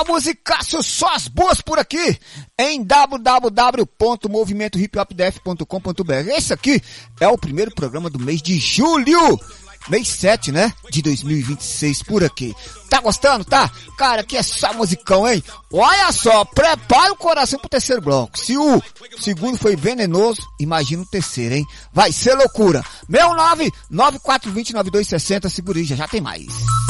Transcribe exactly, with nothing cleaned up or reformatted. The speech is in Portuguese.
Musicaço, só as boas por aqui em w w w ponto movimento hip hop d f ponto com ponto b r. Esse aqui é o primeiro programa do mês de julho, mês sete, né, de dois mil e vinte e seis por aqui. Tá gostando, tá? Cara, aqui é só musicão, hein? Olha só, prepara o coração pro terceiro bloco. Se o segundo foi venenoso, imagina o terceiro, hein? Vai ser loucura. Meu nove nove quatro dois zero nove dois seis zero, segura aí, já já tem mais.